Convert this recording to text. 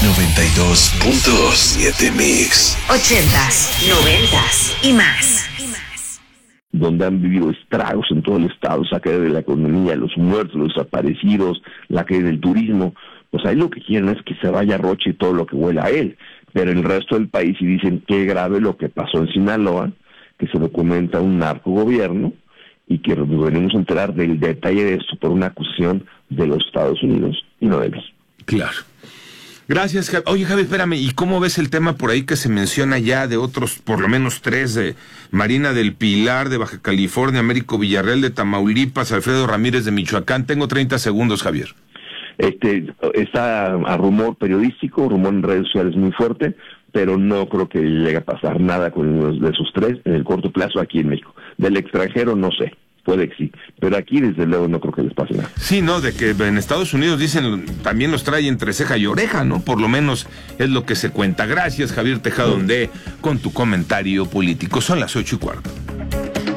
92.7 Mix. 80s, 90s y más. Donde han vivido estragos en todo el estado, la caída de la economía, los muertos, los desaparecidos, la caída del turismo, pues ahí lo que quieren es que se vaya Rocha y todo lo que huela a él, pero en el resto del país sí dicen qué grave lo que pasó en Sinaloa, que se documenta un narcogobierno, y que nos venimos a enterar del detalle de esto por una acusación de los Estados Unidos y no de ellos. Claro. Gracias, Javi. Oye, Javi, espérame, ¿y cómo ves el tema por ahí que se menciona ya de otros, por lo menos 3, de Marina del Pilar, de Baja California, Américo Villarreal, de Tamaulipas, Alfredo Ramírez, de Michoacán? Tengo 30 segundos, Javier. Está a rumor periodístico, rumor en redes sociales muy fuerte, pero no creo que llegue a pasar nada con uno de esos 3 en el corto plazo aquí en México. Del extranjero no sé, puede que sí, pero aquí desde luego no creo que les pase nada. Sí, no, de que en Estados Unidos dicen, también los trae entre ceja y oreja, ¿no? Por lo menos es lo que se cuenta. Gracias, Javier Tejada Ondé, con tu comentario político. Son las 8:15.